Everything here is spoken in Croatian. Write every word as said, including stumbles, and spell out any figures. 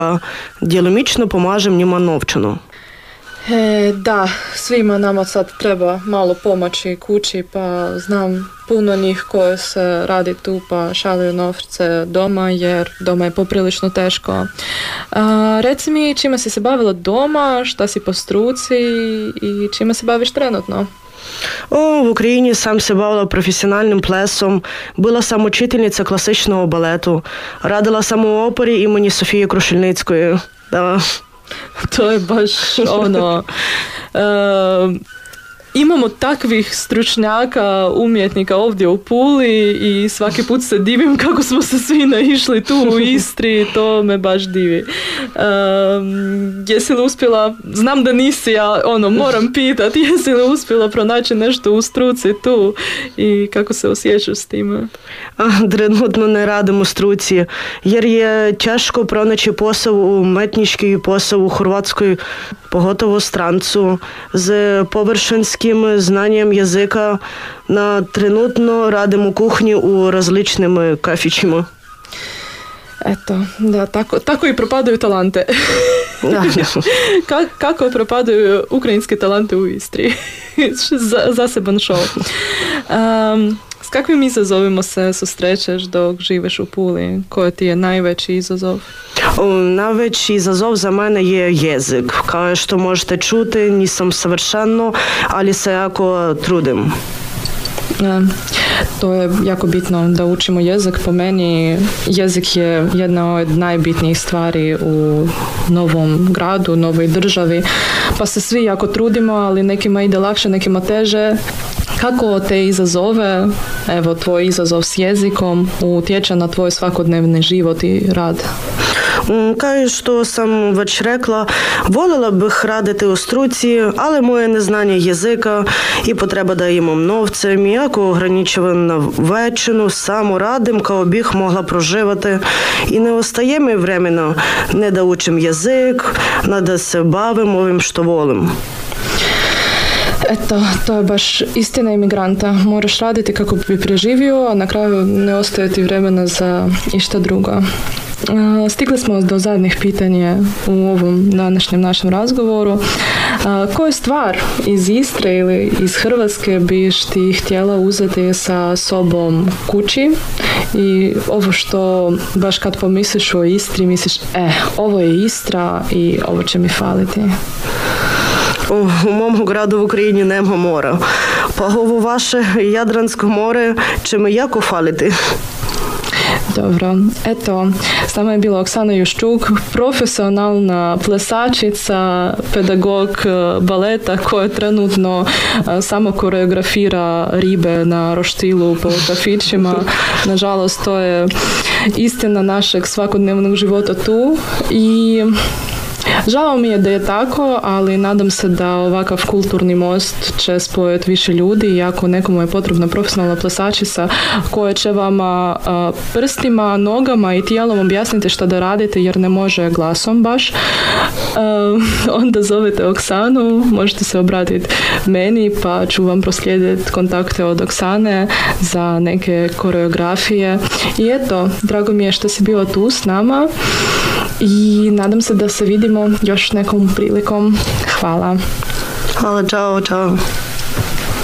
djelomično pomažem njima novčano. E, da, svima nama sad treba malo pomoći kući, pa znam puno njih koje se radi tu pa šalju novce doma jer doma je poprilično teško. A, reci mi čime si se bavila doma, šta si po struci i čime se baviš trenutno? О, в Україні сам се бавила професіональним плесом, була сам учительниця класичного балету, радила сам у опері імені Софії Крушельницької. Да. To je baš ono... Uh, imamo takvih stručnjaka, umjetnika ovdje u Puli i svaki put se divim kako smo se svi naišli tu u Istri, to me baš divi. Um, jesi li uspjela, znam da nisi, ja ono, moram pitati, jesi li uspjela pronaći nešto u struci tu i kako se osjećaš s time? Trenutno не радимо struci, jer je тяжко pronaći posao u umetnički posao u Hrvatskoj, pogotovo strancu, z površinskim znanjem jezika. Na trenutno radim u kuhinji u različnim kafićima. Eto, da, tako, tako i propadaju talante. Da. Ka, kako propadaju ukrajinske talante u Istri? Zaseban show. Um, s kakvim izazovima se susrećeš dok živiš u Puli? Koji ti je najveći izazov? Najveći izazov za mene je jezik. Kao što možete čuti, nisam savršeno, ali se jako trudim. To je jako bitno da učimo jezik. Po meni jezik je jedna od najbitnijih stvari u novom gradu, novoj državi. Pa se svi jako trudimo, ali nekima ide lakše, nekima teže. Kako te izazove, evo tvoj izazov s jezikom, utječe na tvoj svakodnevni život i rad? Kao što sam već rekla, voljela bih raditi u struci, ali moje neznanje jezika i potreba da imam novce mi jako ograničava na većinu, samo radim kao bih mogla proživati i ne ostaje mi vremena ne da učim jezik, ne da se bavim ovim što volim. Eto, to je baš istina imigranta. Moraš raditi kako bi preživio, a na kraju ne ostaje ti vremena za išta drugo. Stigli smo do zadnjih pitanja u ovom današnjem našem razgovoru. Koju stvar iz Istre ili iz Hrvatske biš ti htjela uzeti sa sobom kući i ovo što baš kad pomisliš o Istri misliš, e, ovo je Istra i ovo će mi faliti? У моєму граду в Україні нема мора. Па ovo vaše Jadransko more će me jako faliti. Dobro, eto, s nama je bila Oksana Juščuk, profesionalna plesačica, pedagog baleta koja trenutno samo koreografira ribe na roštilu po kafićima. Nažalost, to je istina našeg svakodnevnog života tu i žao mi je da je tako, ali nadam se da ovakav kulturni most će spojiti više ljudi i ako nekomu je potrebna profesionalna plesačica koja će vama a, prstima, nogama i tijelom objasniti što da radite jer ne može glasom baš, a, onda zovete Oksanu, možete se obratiti meni pa ću vam proslijediti kontakte od Oksane za neke koreografije. I eto, drago mi je što si bila tu s nama i nadam se da se vidimo još nekom prilikom. Hvala. Hvala, čao, čao.